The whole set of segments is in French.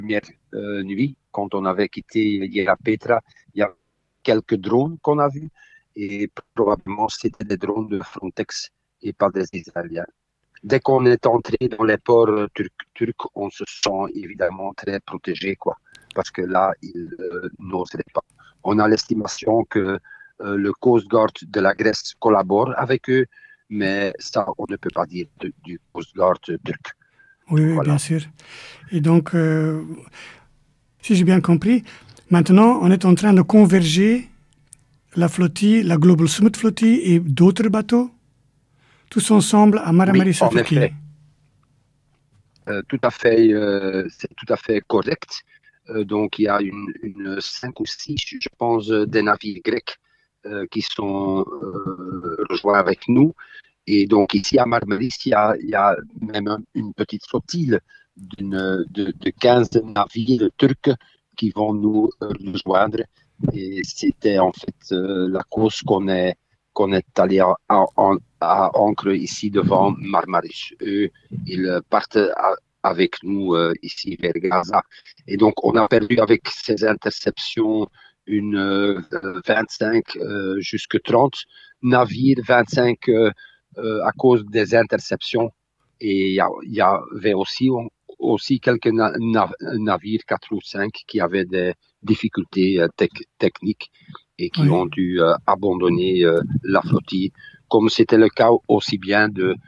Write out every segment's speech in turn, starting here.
première nuit, quand on avait quitté Yera-Petra, il y a quelques drones qu'on a vus et probablement c'était des drones de Frontex et pas des Israéliens. Dès qu'on est entré dans les ports turcs, on se sent évidemment très protégé, quoi, parce que là, ils n'oseraient pas. On a l'estimation que le Coast Guard de la Grèce collabore avec eux, mais ça, on ne peut pas dire du Coast Guard turc. Oui, oui, bien Voilà. sûr. Et donc, si j'ai bien compris, maintenant, on est en train de converger la flottille, la Global Summit flottille et d'autres bateaux, tous ensemble à Oui, Maramari en Safiki. effet, tout à fait, c'est tout à fait correct. Donc, il y a cinq ou six, je pense, des navires grecs qui sont rejoints avec nous. Et donc, ici à Marmaris, il y a même une petite flottille de 15 navires turcs qui vont nous rejoindre. Et c'était en fait la cause qu'on est allé à ancre ici devant Marmaris. Eux, ils partent avec nous ici vers Gaza. Et donc, on a perdu avec ces interceptions une 25 jusqu'à 30 navires, 25 à cause des interceptions. Et il y avait aussi quelques navires, 4 ou 5, qui avaient des difficultés techniques et qui Oui, ont dû abandonner la flottille, comme c'était le cas aussi bien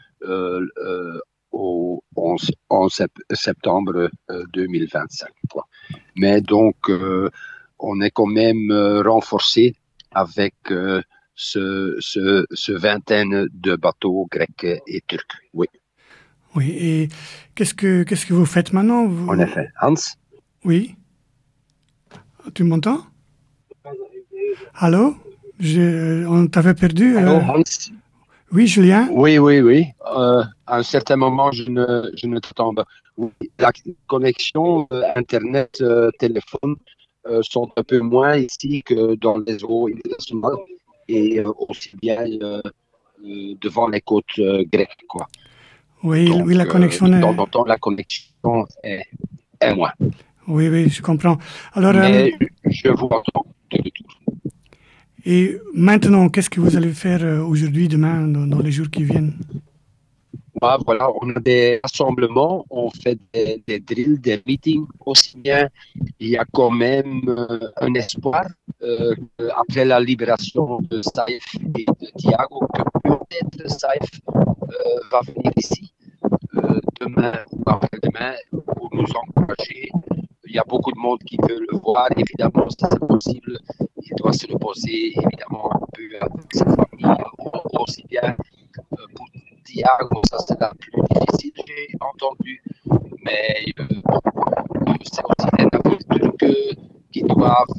au 11 septembre 2025. Quoi. Mais donc, on est quand même renforcé avec ce vingtaine de bateaux grecs et turcs. Oui, oui. Et qu'est-ce que vous faites maintenant? en effet. Hans? Oui, tu m'entends? Allô? On t'avait perdu. Allô, Hans? Oui, Julien? Oui, oui, oui. À un certain moment, je ne t'entends pas. Oui, la connexion Internet, téléphone sont un peu moins ici que dans les eaux internationales et aussi bien devant les côtes grecques, quoi. Oui, Donc, oui, la connexion de temps est... en temps, la connexion est moins. Oui, oui, je comprends. Alors, Mais je vous entends de retour. et maintenant, qu'est-ce que vous allez faire aujourd'hui, demain, dans les jours qui viennent? Bah, voilà, on a des rassemblements, on fait des drills, des meetings aussi bien. Il y a quand même un espoir après la libération de Saïf et de Thiago que peut-être Saïf va venir ici demain ou après-demain pour nous encourager. Il y a beaucoup de monde qui veut le voir, évidemment, si c'est possible. Il doit se reposer, évidemment, un peu avec sa famille, aussi bien pour Thiago, ça c'est la plus difficile, j'ai entendu. Mais c'est aussi des navires qui doivent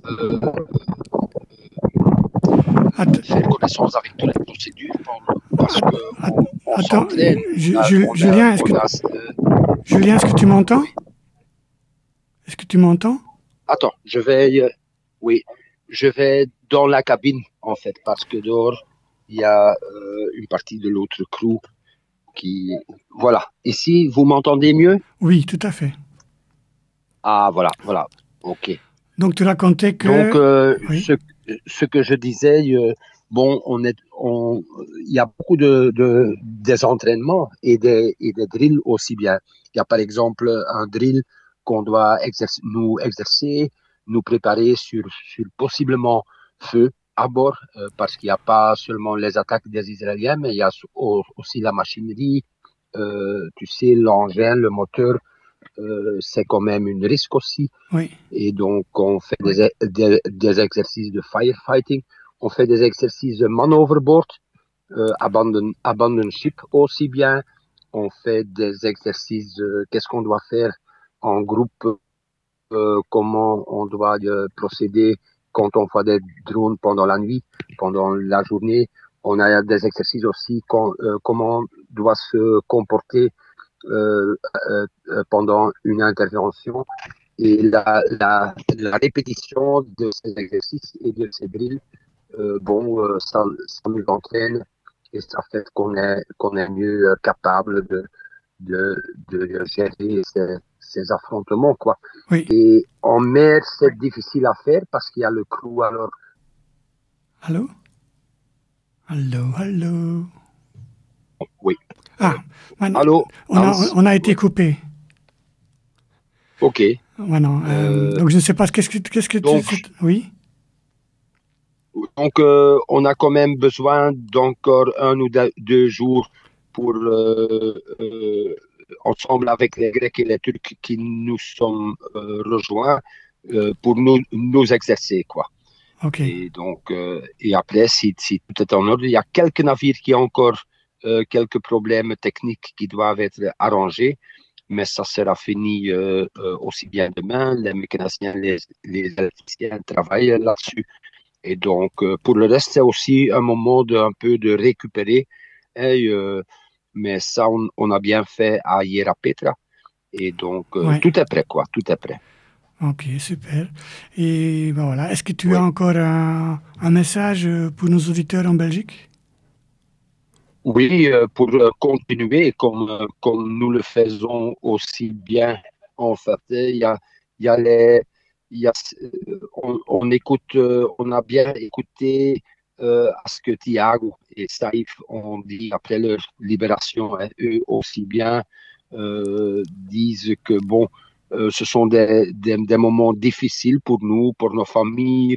Att- faire connaissance avec toutes les procédures parce att- qu'on on Attends, s'entraîne. Julien, Julien, est-ce que tu m'entends? Oui. Est-ce que tu m'entends? Attends, oui, je vais dans la cabine en fait parce que dehors il y a une partie de l'autre crew qui, voilà. Ici, vous m'entendez mieux? Oui, tout à fait. Ah, voilà, voilà. Ok. Donc, tu racontais Donc, que... Oui, ce que je disais, bon, il y a beaucoup des entraînements et des drills aussi bien. Il y a par exemple un drill qu'on doit nous exercer, nous préparer sur possiblement feu à bord, parce qu'il n'y a pas seulement les attaques des Israéliens, mais il y a aussi la machinerie, tu sais, l'engin, le moteur, c'est quand même un risque aussi. oui. Et donc, on fait des exercices de firefighting, on fait des exercices de man overboard, abandon ship aussi bien. On fait des exercices, qu'est-ce qu'on doit faire en groupe, comment on doit procéder quand on fait des drones pendant la nuit, pendant la journée. On a des exercices aussi, comment on doit se comporter pendant une intervention. Et la répétition de ces exercices et de ces drills, ça nous entraîne et ça fait qu'on est mieux capable de gérer ces affrontements, quoi. Oui. Et en mer, c'est difficile à faire parce qu'il y a le crew. Alors, Allô? Allô, allô. oui. Ah, Allô, Hans? on a été coupé. Ok. Voilà, Euh, donc je ne sais pas, qu'est-ce que tu... donc, Oui? on a quand même besoin d'encore 1 ou 2 jours pour, ensemble avec les Grecs et les Turcs qui nous sont rejoints, pour nous exercer, quoi. Ok. Et donc, et après, si tout est en ordre, il y a quelques navires qui ont encore quelques problèmes techniques qui doivent être arrangés, mais ça sera fini aussi bien demain. Les mécaniciens, les électriciens travaillent là-dessus. Et donc, pour le reste, c'est aussi un moment un peu de récupérer. Et, mais ça, on a bien fait à Hierapetra. Et donc, Ouais. tout est prêt, quoi. Tout est prêt. Ok, super. Et ben voilà, est-ce que tu as Oui. encore un message pour nos auditeurs en Belgique? Oui, pour continuer comme nous le faisons aussi bien, en fait. Il y a les, il y a, on écoute, on a bien écouté à ce que Thiago et Saïf ont dit après leur libération. Hein. Eux aussi bien disent que bon, ce sont des moments difficiles pour nous, pour nos familles,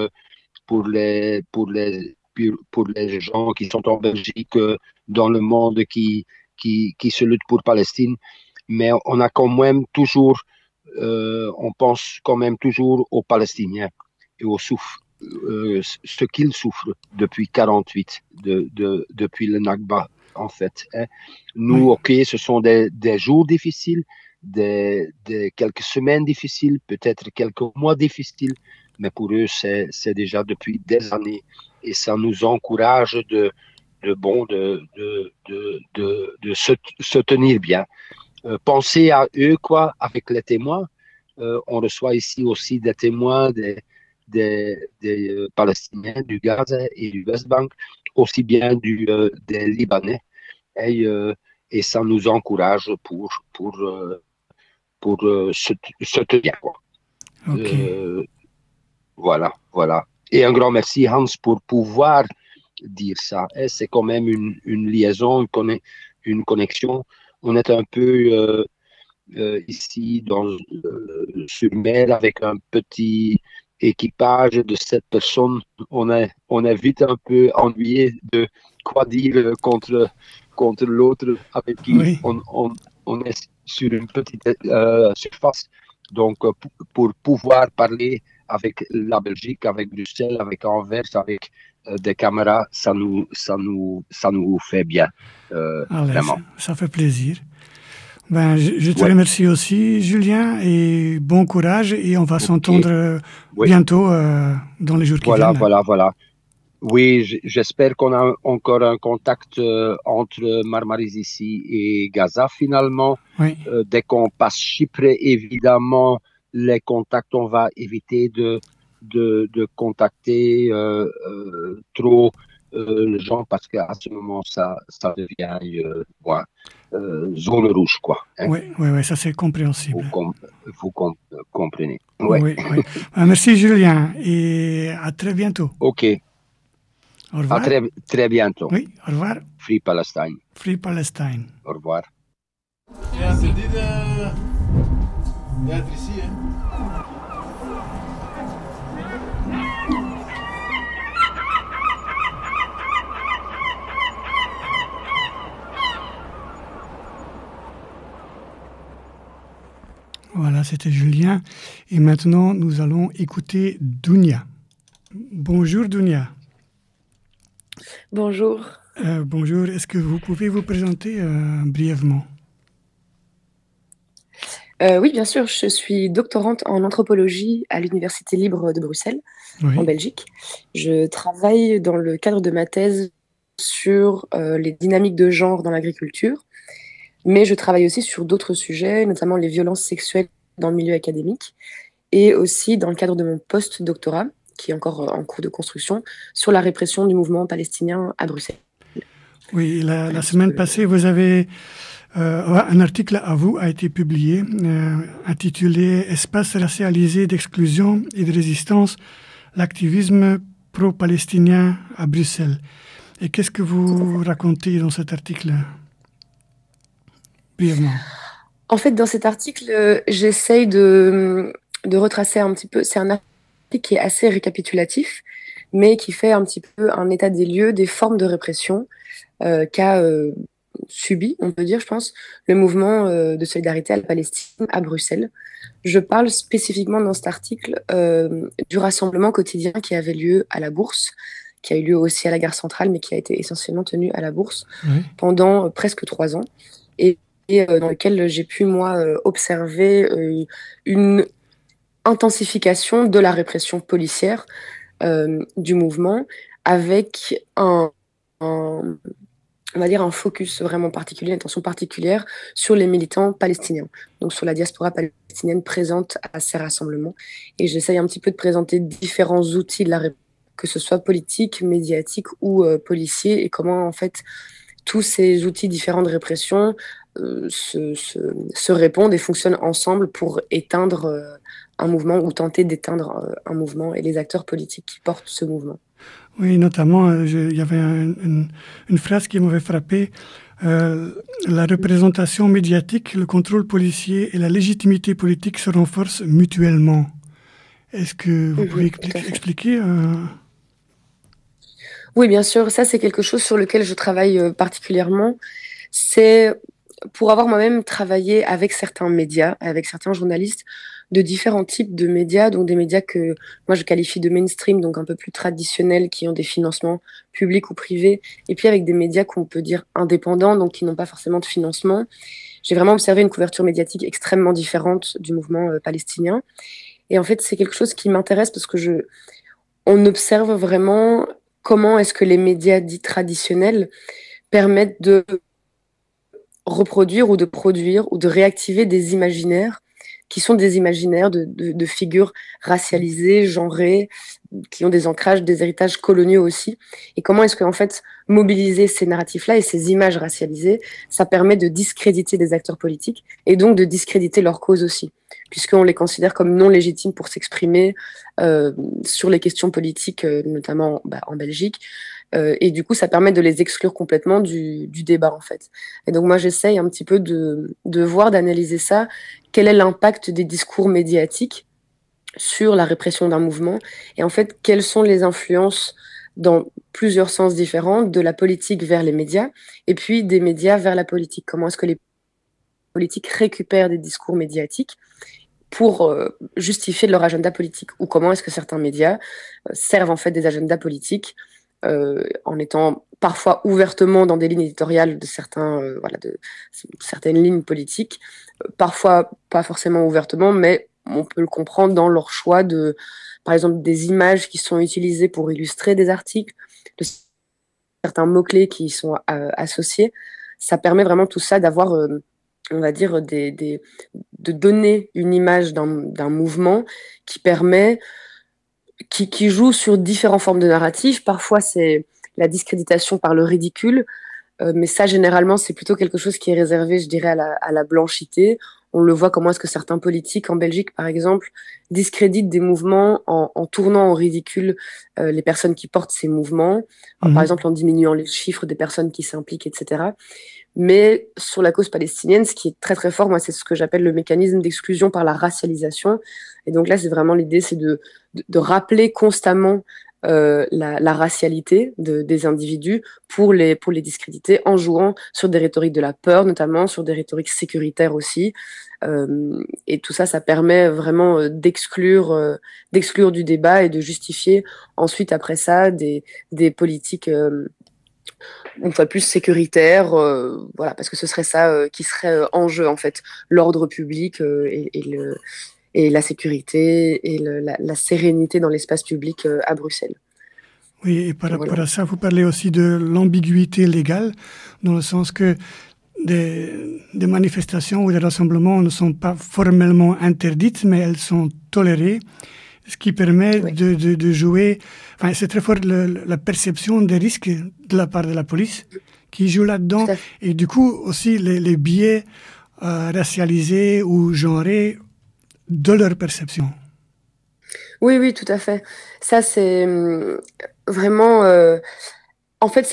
pour les gens qui sont en Belgique, dans le monde qui se luttent pour Palestine. Mais on a quand même toujours, on pense quand même toujours aux Palestiniens et ce qu'ils souffrent depuis 48, depuis le Nakba, en fait. Hein. Nous, Oui, OK, ce sont des jours difficiles, quelques semaines difficiles, peut-être quelques mois difficiles, mais pour eux, c'est déjà depuis des années et ça nous encourage de se tenir bien. Pensez à eux, quoi, avec les témoins. On reçoit ici aussi des témoins des Palestiniens, du Gaza et du West-Bank, aussi bien des Libanais. Et, euh, et ça nous encourage pour se tenir, quoi. ok. Euh, Voilà, voilà. Et un grand merci, Hans, pour pouvoir dire ça. Et c'est quand même une liaison, une connexion. On est un peu ici sur mer avec un petit équipage de 7 personnes. On est vite un peu ennuyé de quoi dire contre l'autre avec qui Oui, on est sur une petite surface. Donc, pour pouvoir parler avec la Belgique, avec Bruxelles, avec Anvers, avec des caméras, ça nous fait bien, allez, vraiment. ça fait plaisir. Ben, je te Ouais, remercie aussi, Julien, et bon courage, et on va ok. s'entendre Oui, bientôt dans les jours qui voilà, viennent. voilà, voilà. Oui, j'espère qu'on a encore un contact entre Marmaris ici et Gaza finalement. Oui, Dès qu'on passe Chypre, évidemment, les contacts, on va éviter de contacter trop les gens parce qu'à ce moment, ça devient zone rouge, quoi. Hein. oui, oui, oui, ça c'est Vous, compréhensible. com- comprenez. Ouais. Oui, oui. Merci, Julien, et à très bientôt. OK. Au À revoir. très bientôt. Oui, au revoir. Free Palestine. Free Palestine. Au revoir. Ja, c'est dit d'être ici. Hein. Voilà, c'était Julien. Et maintenant, nous allons écouter Dounia. Bonjour, Dounia. Bonjour. Bonjour, est-ce que vous pouvez vous présenter brièvement? Oui, bien sûr, je suis doctorante en anthropologie à l'Université libre de Bruxelles, en Oui, Belgique. Je travaille dans le cadre de ma thèse sur les dynamiques de genre dans l'agriculture, mais je travaille aussi sur d'autres sujets, notamment les violences sexuelles dans le milieu académique, et aussi dans le cadre de mon post-doctorat, qui est encore en cours de construction, sur la répression du mouvement palestinien à Bruxelles. oui, la Voilà un petit semaine peu. passée, vous avez Un article à vous a été publié intitulé Espace racialisé d'exclusion et de résistance, l'activisme pro-palestinien à Bruxelles. Et qu'est-ce que vous racontez dans cet article? Brièvement. En fait, dans cet article, j'essaye de retracer un petit peu. C'est un article qui est assez récapitulatif, mais qui fait un petit peu un état des lieux des formes de répression qu'a subi, on peut dire, je pense, le mouvement de solidarité à la Palestine à Bruxelles. Je parle spécifiquement dans cet article du rassemblement quotidien qui avait lieu à la Bourse, qui a eu lieu aussi à la gare centrale, mais qui a été essentiellement tenu à la Bourse pendant presque 3 ans, et dans lequel j'ai pu, moi, observer une intensification de la répression policière du mouvement, avec on va dire un focus vraiment particulier, une attention particulière sur les militants palestiniens, donc sur la diaspora palestinienne présente à ces rassemblements. Et j'essaye un petit peu de présenter différents outils de la répression, que ce soit politique, médiatique ou policier, et comment en fait tous ces outils différents de répression se répondent et fonctionnent ensemble pour éteindre un mouvement ou tenter d'éteindre un mouvement et les acteurs politiques qui portent ce mouvement. Oui, notamment, il y avait une phrase qui m'avait frappé. La représentation médiatique, le contrôle policier et la légitimité politique se renforcent mutuellement. Est-ce que vous pouvez expliquer Oui, bien sûr. Ça, c'est quelque chose sur lequel je travaille particulièrement. C'est pour avoir moi-même travaillé avec certains médias, avec certains journalistes de différents types de médias, donc des médias que moi je qualifie de mainstream, donc un peu plus traditionnels, qui ont des financements publics ou privés, et puis avec des médias qu'on peut dire indépendants, donc qui n'ont pas forcément de financement. J'ai vraiment observé une couverture médiatique extrêmement différente du mouvement palestinien. Et en fait, c'est quelque chose qui m'intéresse parce que on observe vraiment comment est-ce que les médias dits traditionnels permettent de reproduire ou de produire ou de réactiver des imaginaires qui sont des imaginaires de figures racialisées, genrées, qui ont des ancrages, des héritages coloniaux aussi. Et comment est-ce qu'en fait, mobiliser ces narratifs-là et ces images racialisées, ça permet de discréditer des acteurs politiques et donc de discréditer leur cause aussi, puisqu'on les considère comme non légitimes pour s'exprimer sur les questions politiques, notamment en Belgique. Et du coup, ça permet de les exclure complètement du débat, en fait. Et donc, moi, j'essaye un petit peu de voir, d'analyser ça. Quel est l'impact des discours médiatiques sur la répression d'un mouvement? Et en fait, quelles sont les influences dans plusieurs sens différents, de la politique vers les médias, et puis des médias vers la politique? Comment est-ce que les politiques récupèrent des discours médiatiques pour justifier de leur agenda politique? Ou comment est-ce que certains médias servent en fait des agendas politiques en étant parfois ouvertement dans des lignes éditoriales de certaines lignes politiques, parfois pas forcément ouvertement, mais on peut le comprendre dans leur choix par exemple, des images qui sont utilisées pour illustrer des articles, de certains mots-clés qui y sont associés. Ça permet vraiment tout ça d'avoir, on va dire, de donner une image d'un mouvement qui permet qui joue sur différentes formes de narratifs. Parfois, c'est la discréditation par le ridicule, mais ça, généralement, c'est plutôt quelque chose qui est réservé, je dirais, à la blanchité. On le voit comment est-ce que certains politiques en Belgique, par exemple, discréditent des mouvements en tournant au ridicule les personnes qui portent ces mouvements, par exemple en diminuant les chiffres des personnes qui s'impliquent, etc. Mais sur la cause palestinienne, ce qui est très très fort, moi, c'est ce que j'appelle le mécanisme d'exclusion par la racialisation. Et donc là, c'est vraiment l'idée, c'est de rappeler constamment la racialité des individus pour les discréditer en jouant sur des rhétoriques de la peur, notamment sur des rhétoriques sécuritaires aussi. Et tout ça, ça permet vraiment d'exclure du débat et de justifier ensuite, après ça, des politiques une fois plus sécuritaires, voilà, parce que ce serait ça qui serait en jeu, en fait, l'ordre public et la sécurité et la sérénité dans l'espace public à Bruxelles. Oui, et par rapport à ça, vous parlez aussi de l'ambiguïté légale, dans le sens que des manifestations ou des rassemblements ne sont pas formellement interdites, mais elles sont tolérées, ce qui permet de jouer... Enfin, c'est très fort la perception des risques de la part de la police, qui jouent là-dedans. Tout à fait. Et du coup, aussi, les biais racialisés ou genrés de leur perception. Oui, oui, tout à fait. Ça, c'est vraiment... en fait,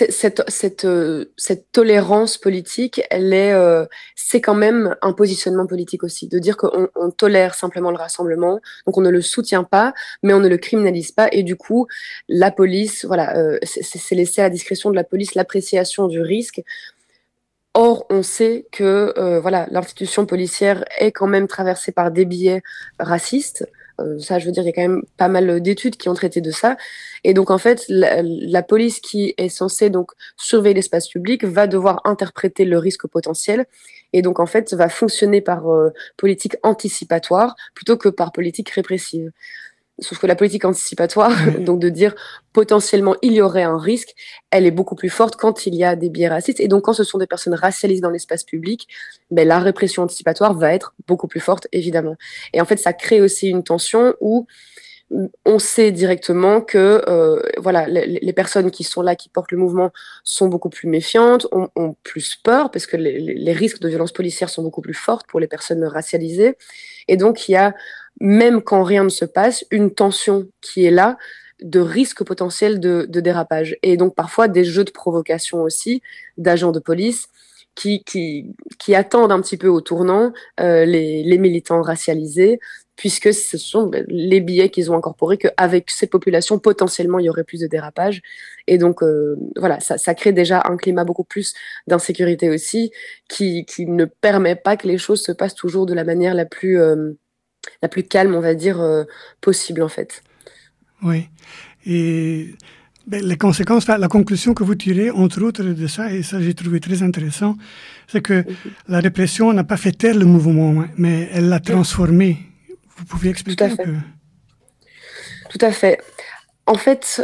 cette tolérance politique, c'est quand même un positionnement politique aussi, de dire qu'on tolère simplement le rassemblement, donc on ne le soutient pas, mais on ne le criminalise pas, et du coup, la police, voilà, c'est laissé à la discrétion de la police l'appréciation du risque. Or, on sait que voilà, l'institution policière est quand même traversée par des biais racistes. Ça, je veux dire, il y a quand même pas mal d'études qui ont traité de ça. Et donc, en fait, la police qui est censée donc surveiller l'espace public va devoir interpréter le risque potentiel et donc, en fait, va fonctionner par politique anticipatoire plutôt que par politique répressive. Sauf que la politique anticipatoire, Ouais. donc de dire potentiellement il y aurait un risque, elle est beaucoup plus forte quand il y a des biais racistes. Et donc quand ce sont des personnes racialisées dans l'espace public, ben, la répression anticipatoire va être beaucoup plus forte, évidemment. Et en fait, ça crée aussi une tension où on sait directement que voilà, les personnes qui sont là, qui portent le mouvement, sont beaucoup plus méfiantes, ont plus peur, parce que les risques de violence policière sont beaucoup plus forts pour les personnes racialisées. Et donc, il y a, même quand rien ne se passe, une tension qui est là de risque potentiel de dérapage. Et donc, parfois, des jeux de provocation aussi d'agents de police qui attendent un petit peu au tournant les militants racialisés, puisque ce sont les billets qu'ils ont incorporés qu'avec ces populations, potentiellement, il y aurait plus de dérapage. Et donc, voilà, ça crée déjà un climat beaucoup plus d'insécurité aussi, qui ne permet pas que les choses se passent toujours de la manière la plus calme, on va dire, possible, en fait. Oui. Et les conséquences, la conclusion que vous tirez, entre autres de ça, et ça j'ai trouvé très intéressant, c'est que la répression n'a pas fait taire le mouvement, mais elle l'a transformé. Vous pouvez expliquer un peu? Tout à fait. En fait,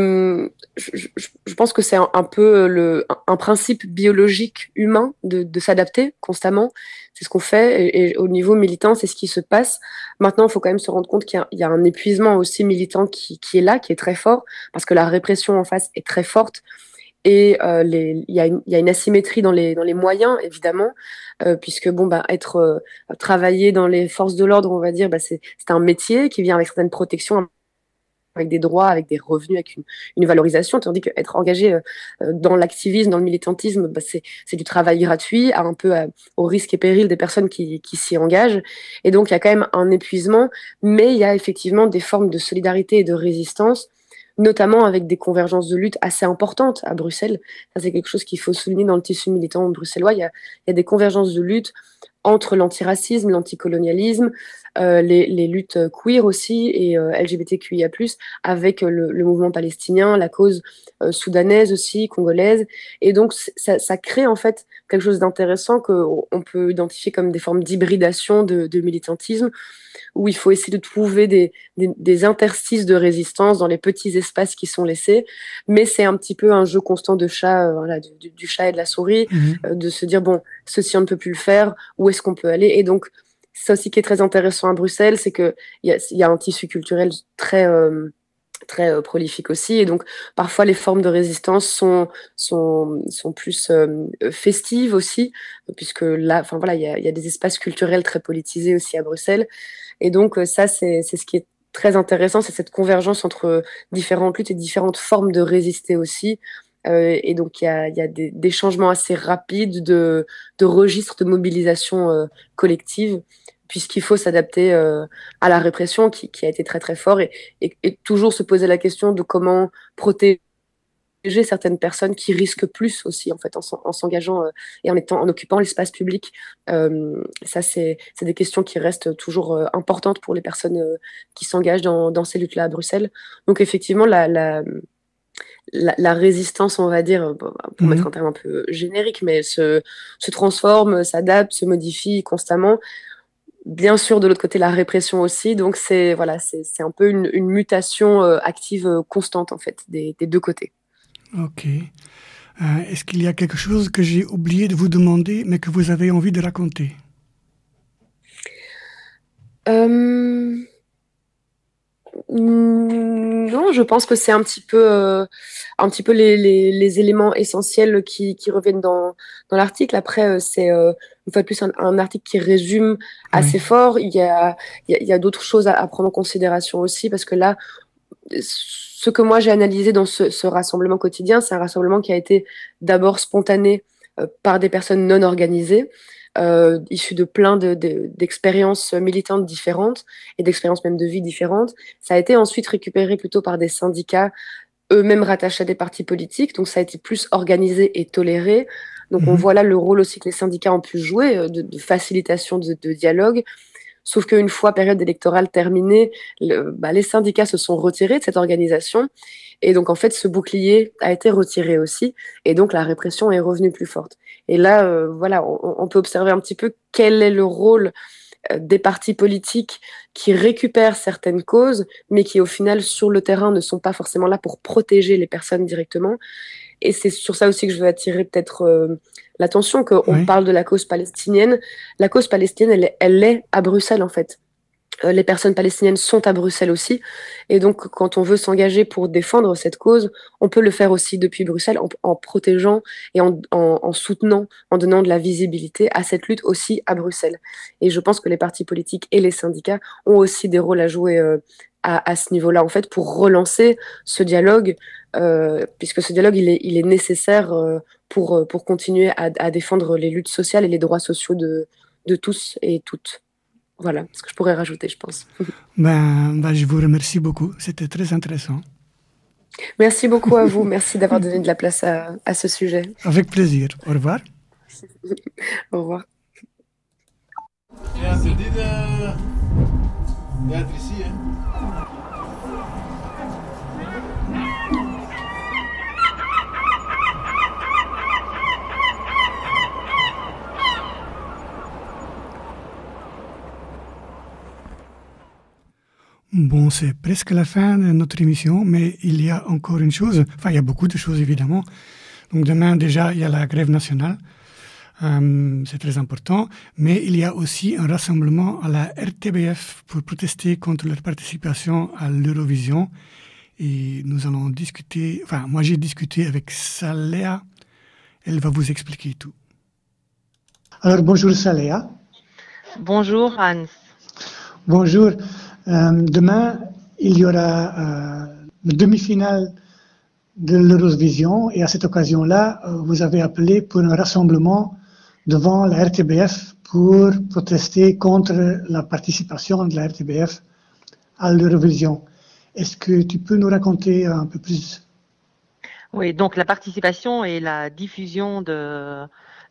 je pense que c'est un peu un principe biologique humain de s'adapter constamment. C'est ce qu'on fait. Et au niveau militant, c'est ce qui se passe. Maintenant, il faut quand même se rendre compte qu'il y a un épuisement aussi militant qui est là, qui est très fort, parce que la répression en face est très forte. Et il y a une asymétrie dans les moyens, évidemment, puisque bon, bah, travailler dans les forces de l'ordre, on va dire, bah, c'est un métier qui vient avec certaines protections, avec des droits, avec des revenus, avec une valorisation, tandis qu'être engagé dans l'activisme, dans le militantisme, bah, c'est du travail gratuit, un peu au risque et péril des personnes qui s'y engagent. Et donc, il y a quand même un épuisement, mais il y a effectivement des formes de solidarité et de résistance, notamment avec des convergences de lutte assez importantes à Bruxelles. Ça, c'est quelque chose qu'il faut souligner dans le tissu militant bruxellois. Il y a des convergences de lutte entre l'antiracisme, l'anticolonialisme, les luttes queer aussi et LGBTQIA+, avec le mouvement palestinien, la cause soudanaise aussi, congolaise. Et donc, ça crée en fait quelque chose d'intéressant qu'on peut identifier comme des formes d'hybridation de militantisme, où il faut essayer de trouver des interstices de résistance dans les petits espaces qui sont laissés. Mais c'est un petit peu un jeu constant de chat, voilà, du chat et de la souris, de se dire, bon, ceci on ne peut plus le faire, où est-ce qu'on peut aller? Et donc, ça aussi qui est très intéressant à Bruxelles, c'est qu'il y a un tissu culturel très prolifique aussi. Et donc, parfois, les formes de résistance sont plus festives aussi, puisque là, enfin voilà, il y a des espaces culturels très politisés aussi à Bruxelles. Et donc, ça, c'est ce qui est très intéressant, c'est cette convergence entre différentes luttes et différentes formes de résister aussi. Et donc, il y a des changements assez rapides de registres de mobilisation collective, puisqu'il faut s'adapter à la répression qui a été très très fort et toujours se poser la question de comment protéger certaines personnes qui risquent plus aussi en fait en s'engageant et en occupant l'espace public. Ça c'est des questions qui restent toujours importantes pour les personnes qui s'engagent dans ces luttes-là à Bruxelles. Donc effectivement la résistance, on va dire, pour mettre un terme un peu générique, mais se transforme, s'adapte, se modifie constamment. Bien sûr, de l'autre côté, la répression aussi. Donc, c'est un peu une mutation active constante, en fait, des deux côtés. Ok. Est-ce qu'il y a quelque chose que j'ai oublié de vous demander, mais que vous avez envie de raconter? Non, Non, je pense que c'est un petit peu les éléments essentiels qui reviennent dans l'article. Après, c'est une fois de plus un article qui résume Oui. assez fort. Il y a d'autres choses à prendre en considération aussi, parce que là, ce que moi j'ai analysé dans ce rassemblement quotidien, c'est un rassemblement qui a été d'abord spontané par des personnes non organisées, issues de plein d'expériences militantes différentes et d'expériences même de vie différentes. Ça a été ensuite récupéré plutôt par des syndicats eux-mêmes rattachés à des partis politiques, donc ça a été plus organisé et toléré. Donc on voit là le rôle aussi que les syndicats ont pu jouer de facilitation de dialogue. Sauf qu'une fois période électorale terminée, les syndicats se sont retirés de cette organisation. Et donc, en fait, ce bouclier a été retiré aussi. Et donc, la répression est revenue plus forte. Et là, voilà, on peut observer un petit peu quel est le rôle des partis politiques qui récupèrent certaines causes, mais qui, au final, sur le terrain, ne sont pas forcément là pour protéger les personnes directement. Et c'est sur ça aussi que je veux attirer peut-être l'attention, qu'on parle de la cause palestinienne. La cause palestinienne, elle est à Bruxelles, en fait. Les personnes palestiniennes sont à Bruxelles aussi. Et donc, quand on veut s'engager pour défendre cette cause, on peut le faire aussi depuis Bruxelles en protégeant et en soutenant, en donnant de la visibilité à cette lutte aussi à Bruxelles. Et je pense que les partis politiques et les syndicats ont aussi des rôles à jouer à ce niveau-là, en fait, pour relancer ce dialogue, puisque ce dialogue, il est nécessaire pour continuer à défendre les luttes sociales et les droits sociaux de tous et toutes. Voilà ce que je pourrais rajouter, je pense. Je vous remercie beaucoup. C'était très intéressant. Merci beaucoup à vous. Merci d'avoir donné de la place à ce sujet. Avec plaisir. Au revoir. Au revoir. Ja, c'est dit d'être ici, hein. Bon, c'est presque la fin de notre émission, mais il y a encore une chose. Enfin, il y a beaucoup de choses, évidemment. Donc, demain, déjà, il y a la grève nationale. C'est très important. Mais il y a aussi un rassemblement à la RTBF pour protester contre leur participation à l'Eurovision. Et nous allons discuter... Enfin, moi, j'ai discuté avec Saléa. Elle va vous expliquer tout. Alors, bonjour Saléa. Bonjour Hans. Bonjour. Demain, il y aura la demi-finale de l'Eurovision et à cette occasion-là, vous avez appelé pour un rassemblement devant la RTBF pour protester contre la participation de la RTBF à l'Eurovision. Est-ce que tu peux nous raconter un peu plus? Oui, donc la participation et la diffusion de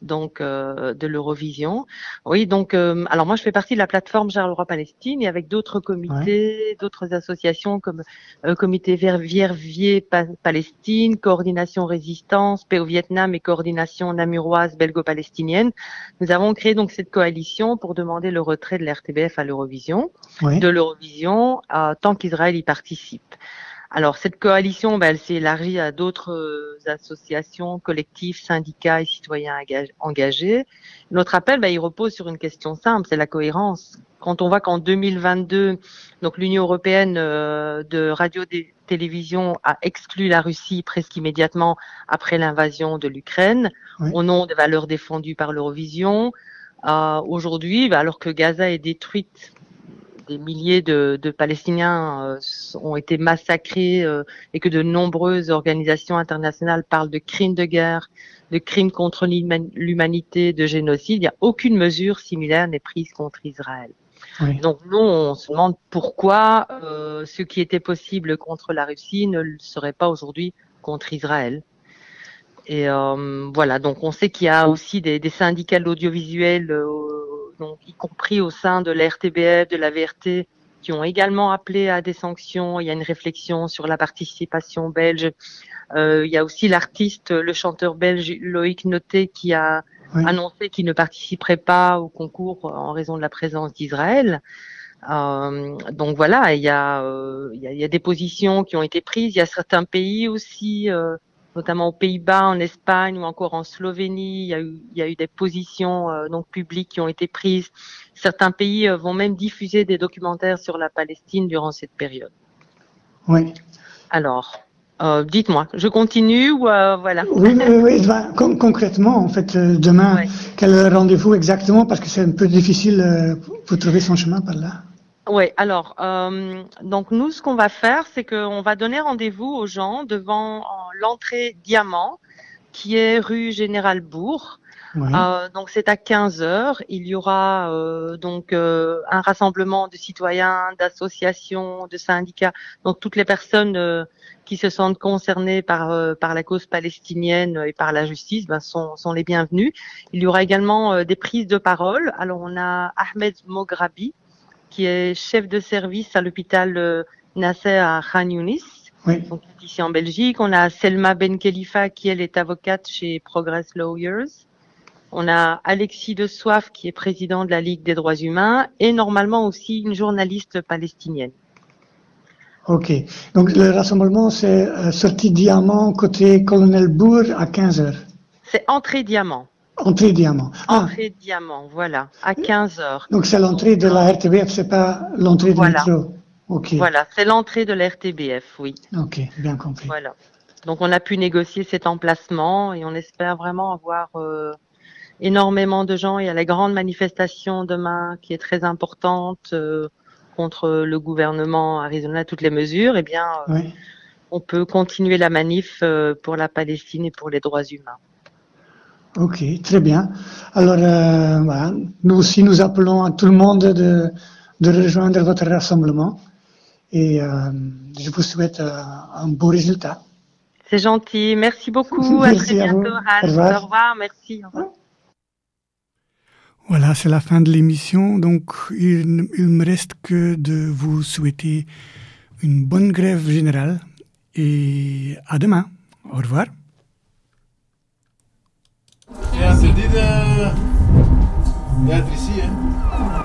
l'Eurovision. Oui, donc alors moi je fais partie de la plateforme Charleroi-Palestine et avec d'autres comités, d'autres associations comme Comité Verviers Palestine, Coordination Résistance, Paix au Vietnam et Coordination namuroise belgo-palestinienne. Nous avons créé donc cette coalition pour demander le retrait de la RTBF à l'Eurovision, de l'Eurovision tant qu'Israël y participe. Alors, cette coalition, elle s'est élargie à d'autres associations, collectifs, syndicats et citoyens engagés. Notre appel, il repose sur une question simple, c'est la cohérence. Quand on voit qu'en 2022, donc l'Union européenne de radio-télévision a exclu la Russie presque immédiatement après l'invasion de l'Ukraine, au nom des valeurs défendues par l'Eurovision. Aujourd'hui, alors que Gaza est détruite, des milliers de Palestiniens ont été massacrés et que de nombreuses organisations internationales parlent de crimes de guerre, de crimes contre l'humanité, de génocide, il n'y a aucune mesure similaire n'est prise contre Israël. Donc nous, on se demande pourquoi ce qui était possible contre la Russie ne le serait pas aujourd'hui contre Israël. Et voilà, donc on sait qu'il y a aussi des syndicats de l'audiovisuel, donc y compris au sein de la RTBF, de la VRT, qui ont également appelé à des sanctions. Il y a une réflexion sur la participation belge. Il y a aussi l'artiste, le chanteur belge Loïc Noté, qui a annoncé qu'il ne participerait pas au concours en raison de la présence d'Israël. Donc voilà, il y a des positions qui ont été prises. Il y a certains pays aussi, notamment aux Pays-Bas, en Espagne ou encore en Slovénie, il y a eu des positions donc publiques qui ont été prises. Certains pays vont même diffuser des documentaires sur la Palestine durant cette période. Oui. Alors, dites-moi, je continue ou voilà. Oui, ben, concrètement, en fait, demain, Ouais. quel rendez-vous exactement? Parce que c'est un peu difficile pour trouver son chemin par là. Oui, alors, donc nous, ce qu'on va faire, c'est qu'on va donner rendez-vous aux gens devant l'entrée Diamant, qui est rue Général Bourg. Oui. Donc c'est à 15 heures. Il y aura un rassemblement de citoyens, d'associations, de syndicats. Donc toutes les personnes qui se sentent concernées par la cause palestinienne et par la justice sont les bienvenues. Il y aura également des prises de parole. Alors on a Ahmed Mograbi, qui est chef de service à l'hôpital Nasser à Khan Younis, Oui. donc ici en Belgique. On a Selma Ben Khelifa, qui elle est avocate chez Progress Lawyers. On a Alexis de Soif, qui est président de la Ligue des droits humains, et normalement aussi une journaliste palestinienne. Ok. Donc le rassemblement, c'est sortie Diamant côté Colonel Bourg à 15 heures. C'est entrée Diamant. Entrée Diamant. Ah, Entrée Diamant, voilà, à 15 heures. donc c'est l'entrée de la RTBF, c'est pas l'entrée du Voilà. métro. Ok. Voilà, c'est l'entrée de la RTBF, oui. Ok, bien compris. Voilà. Donc on a pu négocier cet emplacement et on espère vraiment avoir énormément de gens. Il y a la grande manifestation demain qui est très importante contre le gouvernement Arizona, toutes les mesures. Eh bien, Oui. on peut continuer la manif pour la Palestine et pour les droits humains. Ok, très bien. Alors, voilà. Nous aussi, nous appelons à tout le monde de rejoindre votre rassemblement et je vous souhaite un beau résultat. C'est gentil. Merci beaucoup. À Merci très à vous. bientôt, Au Hans. revoir. Au revoir. Merci. Au revoir. Voilà, c'est la fin de l'émission. Donc, il ne me reste que de vous souhaiter une bonne grève générale et à demain. Au revoir. Ja, ze dit. Ja, het is hier.